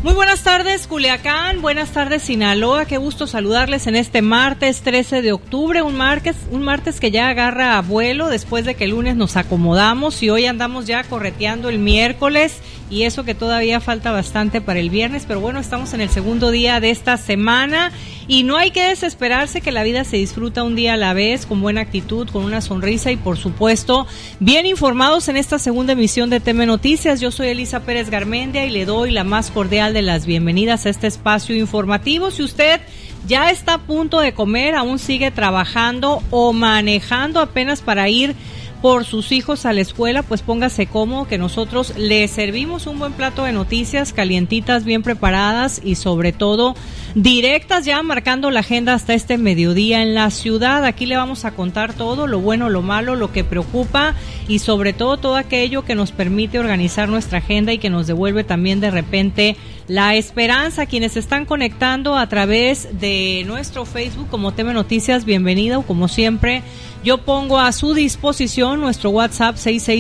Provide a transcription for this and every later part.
Muy buenas tardes, Culiacán, buenas tardes, Sinaloa, qué gusto saludarles en este martes 13 de octubre, un martes que ya agarra vuelo después de que el lunes nos acomodamos y hoy andamos ya correteando el miércoles y eso que todavía falta bastante para el viernes, pero bueno, estamos en el segundo día de esta semana y no hay que desesperarse, que la vida se disfruta un día a la vez, con buena actitud, con una sonrisa y por supuesto bien informados en esta segunda emisión de TM Noticias. Yo soy Elisa Pérez Garmendia y le doy la más cordial de las bienvenidas a este espacio informativo. Si usted ya está a punto de comer, aún sigue trabajando o manejando apenas para ir por sus hijos a la escuela, pues póngase cómodo que nosotros le servimos un buen plato de noticias calientitas, bien preparadas y sobre todo directas, ya marcando la agenda hasta este mediodía en la ciudad. Aquí le vamos a contar todo, lo bueno, lo malo, lo que preocupa y sobre todo aquello que nos permite organizar nuestra agenda y que nos devuelve también de repente la esperanza. Quienes se están conectando a través de nuestro Facebook como TM Noticias, bienvenido. Como siempre, yo pongo a su disposición nuestro WhatsApp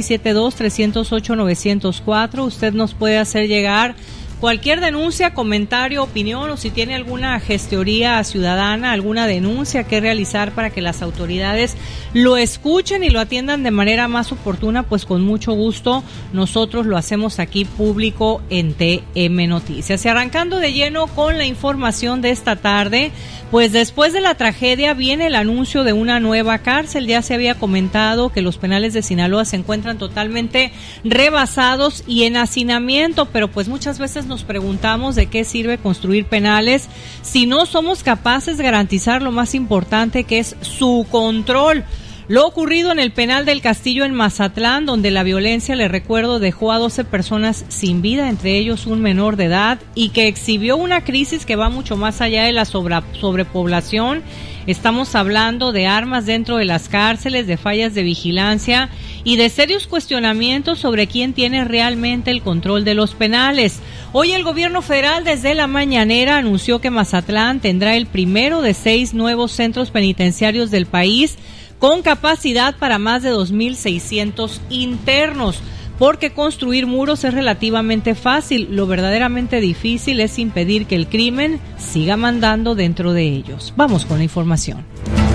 6672-308-904. Usted nos puede hacer llegar cualquier denuncia, comentario, opinión o si tiene alguna gestoría ciudadana, alguna denuncia que realizar para que las autoridades lo escuchen y lo atiendan de manera más oportuna, pues con mucho gusto nosotros lo hacemos aquí público en TM Noticias. Y arrancando de lleno con la información de esta tarde, pues después de la tragedia viene el anuncio de una nueva cárcel. Ya se había comentado que los penales de Sinaloa se encuentran totalmente rebasados y en hacinamiento, pero pues muchas veces nos preguntamos de qué sirve construir penales si no somos capaces de garantizar lo más importante, que es su control. Lo ocurrido en el penal del Castillo en Mazatlán, donde la violencia, le recuerdo, dejó a 12 personas sin vida, entre ellos un menor de edad, y que exhibió una crisis que va mucho más allá de la sobrepoblación. Estamos hablando de armas dentro de las cárceles, de fallas de vigilancia y de serios cuestionamientos sobre quién tiene realmente el control de los penales. Hoy el gobierno federal desde la mañanera anunció que Mazatlán tendrá el primero de 6 nuevos centros penitenciarios del país, con capacidad para más de 2,600 internos, porque construir muros es relativamente fácil, lo verdaderamente difícil es impedir que el crimen siga mandando dentro de ellos. Vamos con la información.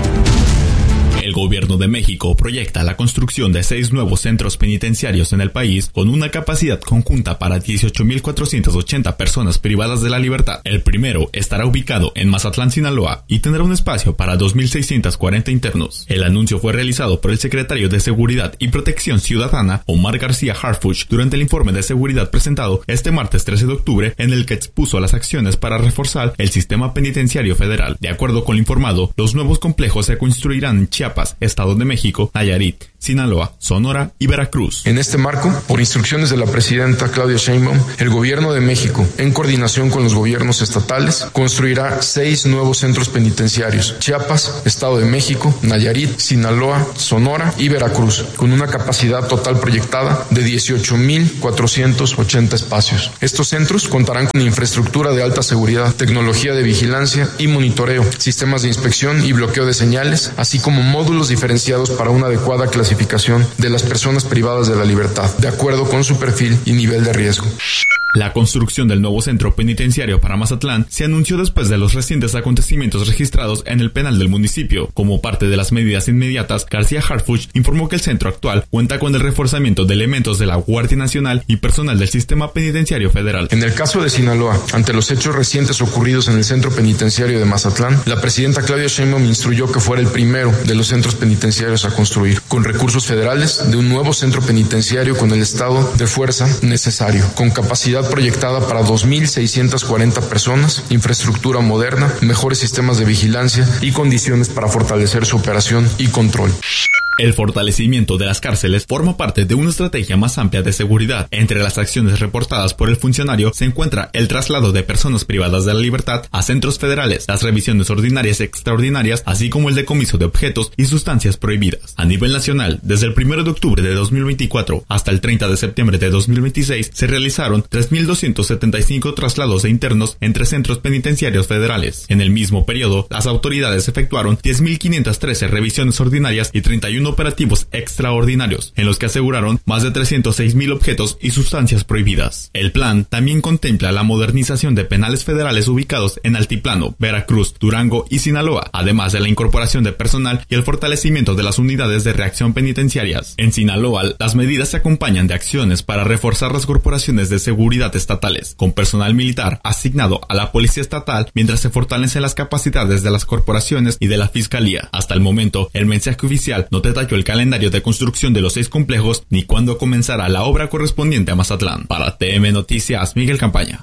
El gobierno de México proyecta la construcción de 6 nuevos centros penitenciarios en el país con una capacidad conjunta para 18,480 personas privadas de la libertad. El primero estará ubicado en Mazatlán, Sinaloa, y tendrá un espacio para 2,640 internos. El anuncio fue realizado por el secretario de Seguridad y Protección Ciudadana, Omar García Harfuch, durante el informe de seguridad presentado este martes 13 de octubre, en el que expuso las acciones para reforzar el sistema penitenciario federal. De acuerdo con lo informado, los nuevos complejos se construirán en Chiapas, Estado de México, Nayarit, Sinaloa, Sonora y Veracruz. En este marco, por instrucciones de la presidenta Claudia Sheinbaum, el gobierno de México, en coordinación con los gobiernos estatales, construirá 6 nuevos centros penitenciarios: Chiapas, Estado de México, Nayarit, Sinaloa, Sonora y Veracruz, con una capacidad total proyectada de 18,480 espacios. Estos centros contarán con infraestructura de alta seguridad, tecnología de vigilancia y monitoreo, sistemas de inspección y bloqueo de señales, así como módulos diferenciados para una adecuada clasificación de las personas privadas de la libertad, de acuerdo con su perfil y nivel de riesgo. La construcción del nuevo centro penitenciario para Mazatlán se anunció después de los recientes acontecimientos registrados en el penal del municipio. Como parte de las medidas inmediatas, García Harfuch informó que el centro actual cuenta con el reforzamiento de elementos de la Guardia Nacional y personal del sistema penitenciario federal. En el caso de Sinaloa, ante los hechos recientes ocurridos en el centro penitenciario de Mazatlán, la presidenta Claudia Sheinbaum instruyó que fuera el primero de los centros penitenciarios a construir, con recursos federales, de un nuevo centro penitenciario con el estado de fuerza necesario, con capacidad proyectada para 2,640 personas, infraestructura moderna, mejores sistemas de vigilancia y condiciones para fortalecer su operación y control. El fortalecimiento de las cárceles forma parte de una estrategia más amplia de seguridad. Entre las acciones reportadas por el funcionario se encuentra el traslado de personas privadas de la libertad a centros federales, las revisiones ordinarias y extraordinarias, así como el decomiso de objetos y sustancias prohibidas. A nivel nacional, desde el 1 de octubre de 2024 hasta el 30 de septiembre de 2026, se realizaron 3,275 traslados de internos entre centros penitenciarios federales. En el mismo periodo, las autoridades efectuaron 10,513 revisiones ordinarias y 31 operativos extraordinarios, en los que aseguraron más de 306,000 objetos y sustancias prohibidas. El plan también contempla la modernización de penales federales ubicados en Altiplano, Veracruz, Durango y Sinaloa, además de la incorporación de personal y el fortalecimiento de las unidades de reacción penitenciarias. En Sinaloa, las medidas se acompañan de acciones para reforzar las corporaciones de seguridad estatales, con personal militar asignado a la Policía Estatal, mientras se fortalecen las capacidades de las corporaciones y de la Fiscalía. Hasta el momento, el mensaje oficial no detalló el calendario de construcción de los 6 complejos ni cuándo comenzará la obra correspondiente a Mazatlán. Para TM Noticias, Miguel Campaña.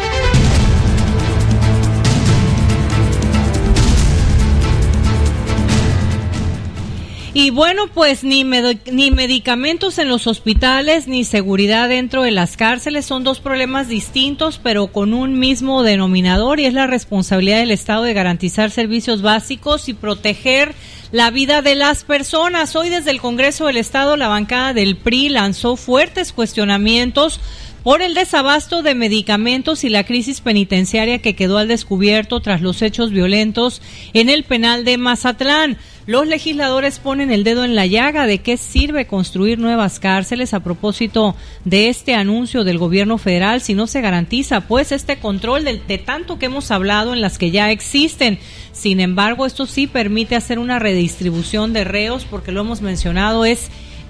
Y bueno, pues ni medicamentos en los hospitales ni seguridad dentro de las cárceles son dos problemas distintos, pero con un mismo denominador, y es la responsabilidad del Estado de garantizar servicios básicos y proteger la vida de las personas. Hoy desde el Congreso del Estado, la bancada del PRI lanzó fuertes cuestionamientos por el desabasto de medicamentos y la crisis penitenciaria que quedó al descubierto tras los hechos violentos en el penal de Mazatlán. Los legisladores ponen el dedo en la llaga de qué sirve construir nuevas cárceles a propósito de este anuncio del gobierno federal si no se garantiza pues este control de tanto que hemos hablado en las que ya existen. Sin embargo, esto sí permite hacer una redistribución de reos, porque lo hemos mencionado, es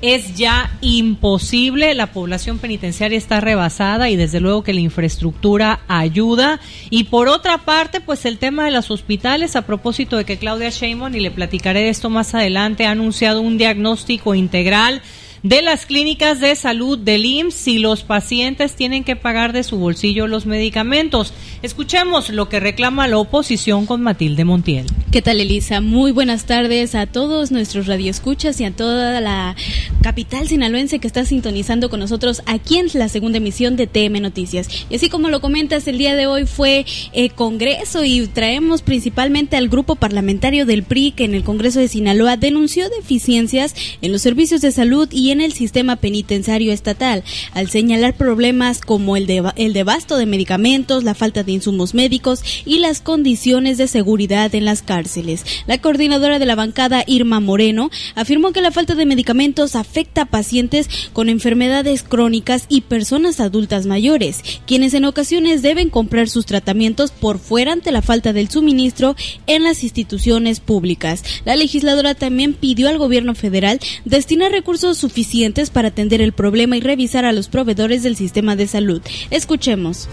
ya imposible. La población penitenciaria está rebasada y desde luego que la infraestructura ayuda. Y por otra parte, pues el tema de los hospitales, a propósito de que Claudia Sheinbaum, y le platicaré de esto más adelante, ha anunciado un diagnóstico integral de las clínicas de salud del IMSS si los pacientes tienen que pagar de su bolsillo los medicamentos. Escuchemos lo que reclama la oposición con Matilde Montiel. ¿Qué tal, Elisa? Muy buenas tardes a todos nuestros radioescuchas y a toda la capital sinaloense que está sintonizando con nosotros aquí en la segunda emisión de TM Noticias. Y así como lo comentas, el día de hoy fue Congreso y traemos principalmente al grupo parlamentario del PRI, que en el Congreso de Sinaloa denunció deficiencias en los servicios de salud y en el sistema penitenciario estatal, al señalar problemas como el desabasto de medicamentos, la falta de insumos médicos y las condiciones de seguridad en las cárceles. La coordinadora de la bancada, Irma Moreno, afirmó que la falta de medicamentos afecta a pacientes con enfermedades crónicas y personas adultas mayores, quienes en ocasiones deben comprar sus tratamientos por fuera ante la falta del suministro en las instituciones públicas. La legisladora también pidió al gobierno federal destinar recursos suficientes para atender el problema y revisar a los proveedores del sistema de salud. Escuchemos.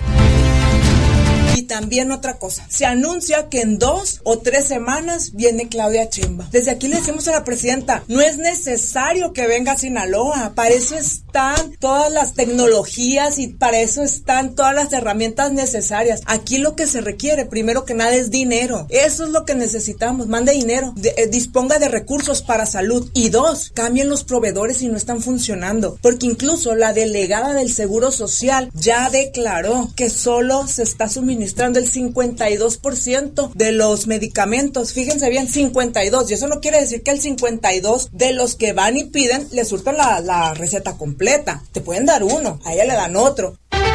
Y también otra cosa, se anuncia que en 2 o 3 semanas viene Claudia Sheinbaum. Desde aquí le decimos a la presidenta, no es necesario que venga a Sinaloa, para eso están todas las tecnologías y para eso están todas las herramientas necesarias. Aquí lo que se requiere, primero que nada, es dinero. Eso es lo que necesitamos, mande dinero, disponga de recursos para salud. Y 2, cambien los proveedores si no están funcionando, porque incluso la delegada del Seguro Social ya declaró que solo se está suministrando el 52% de los medicamentos. Fíjense bien, 52, y eso no quiere decir que el 52 de los que van y piden les surtan la receta completa. Te pueden dar uno, a ella le dan otro.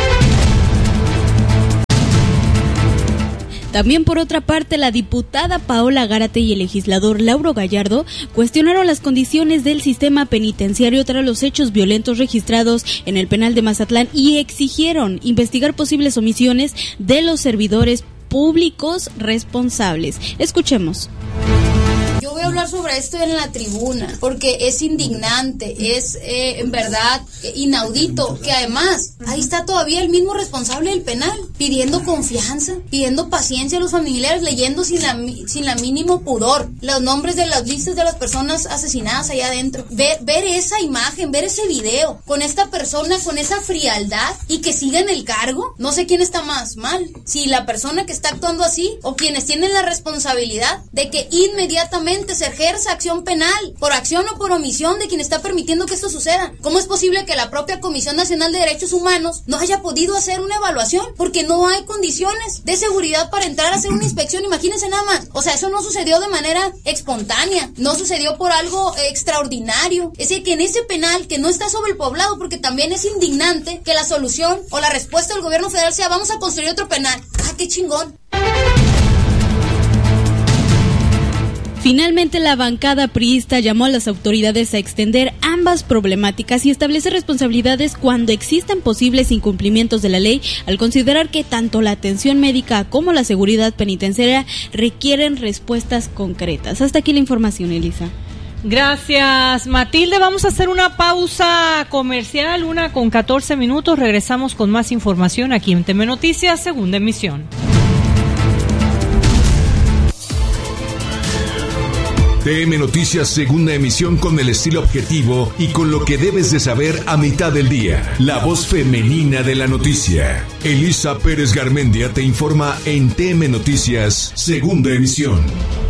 También, por otra parte, la diputada Paola Gárate y el legislador Lauro Gallardo cuestionaron las condiciones del sistema penitenciario tras los hechos violentos registrados en el penal de Mazatlán y exigieron investigar posibles omisiones de los servidores públicos responsables. Escuchemos. Yo voy a hablar sobre esto en la tribuna porque es indignante, es en verdad inaudito que además ahí está todavía el mismo responsable del penal pidiendo confianza, pidiendo paciencia a los familiares, leyendo sin la mínimo pudor los nombres de las listas de las personas asesinadas allá adentro. Ver esa imagen, ver ese video con esta persona con esa frialdad y que siga en el cargo, no sé quién está más mal, si la persona que está actuando así o quienes tienen la responsabilidad de que inmediatamente se ejerza acción penal por acción o por omisión de quien está permitiendo que esto suceda. ¿Cómo es posible que la propia Comisión Nacional de Derechos Humanos no haya podido hacer una evaluación? Porque no hay condiciones de seguridad para entrar a hacer una inspección. Imagínense nada más. O sea, eso no sucedió de manera espontánea, no sucedió por algo extraordinario. Es decir, que en ese penal que no está sobrepoblado, porque también es indignante que la solución o la respuesta del gobierno federal sea vamos a construir otro penal. ¡Ah, qué chingón! Finalmente, la bancada priista llamó a las autoridades a extender ambas problemáticas y establecer responsabilidades cuando existan posibles incumplimientos de la ley, al considerar que tanto la atención médica como la seguridad penitenciaria requieren respuestas concretas. Hasta aquí la información, Elisa. Gracias, Matilde. Vamos a hacer una pausa comercial, 1:14. Regresamos con más información aquí en TV Noticias, segunda emisión. TM Noticias, segunda emisión, con el estilo objetivo y con lo que debes de saber a mitad del día. La voz femenina de la noticia. Elisa Pérez Garmendia te informa en TM Noticias, segunda emisión.